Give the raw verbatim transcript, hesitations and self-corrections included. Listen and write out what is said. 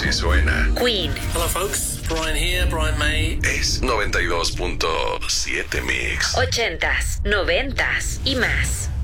Así suena. Queen. Hello folks, Brian here, Brian May. Es noventa y dos punto siete Mix. Ochentas, noventas y más.